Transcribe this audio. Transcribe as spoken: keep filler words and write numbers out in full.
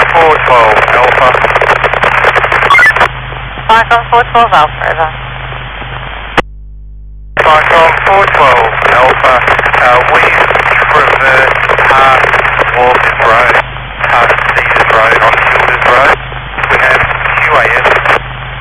four twelve Alpha. Falcon four twelve Alpha, over. Falcon four twelve Alpha, uh, we